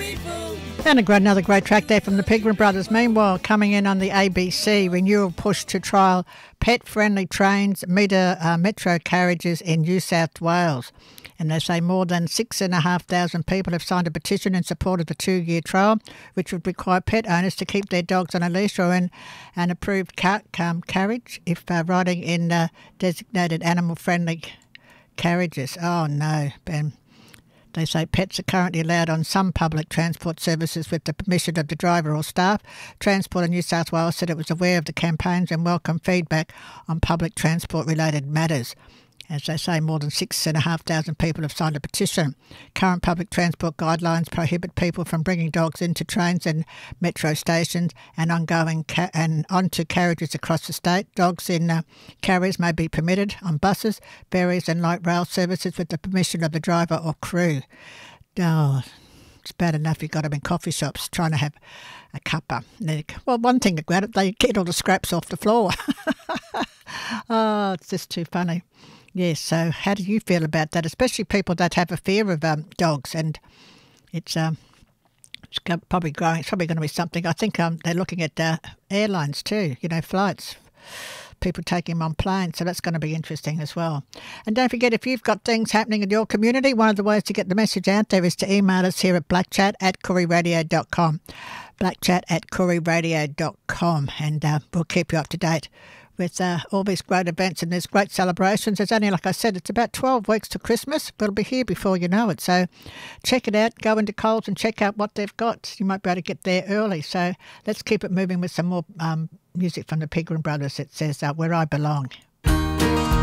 And another great track there from the Pegram Brothers. Meanwhile, coming in on the ABC, renewal push to trial pet-friendly trains, metro carriages in New South Wales. And they say more than 6,500 people have signed a petition in support of the 2-year trial, which would require pet owners to keep their dogs on a leash or in an approved carriage if riding in designated animal-friendly carriages. Oh, no, Ben. They say pets are currently allowed on some public transport services with the permission of the driver or staff. Transport in New South Wales said it was aware of the campaigns and welcomed feedback on public transport-related matters. As they say, more than 6,500 people have signed a petition. Current public transport guidelines prohibit people from bringing dogs into trains and metro stations and onto carriages across the state. Dogs in carriers may be permitted on buses, ferries and light rail services with the permission of the driver or crew. Oh, it's bad enough you've got them in coffee shops trying to have a cuppa. Well, one thing about it, they get all the scraps off the floor. Oh, it's just too funny. Yes, so how do you feel about that, especially people that have a fear of dogs? And it's probably growing. It's probably going to be something. I think they're looking at airlines too, flights, people taking them on planes. So that's going to be interesting as well. And don't forget, if you've got things happening in your community, one of the ways to get the message out there is to email us here at blackchat@kooriradio.com, blackchat@kooriradio.com, and we'll keep you up to date with all these great events and these great celebrations. There's only, like I said, it's about 12 weeks to Christmas. It'll be here before you know it. So check it out. Go into Coles and check out what they've got. You might be able to get there early. So let's keep it moving with some more music from the Pegram Brothers. It says, Where I Belong.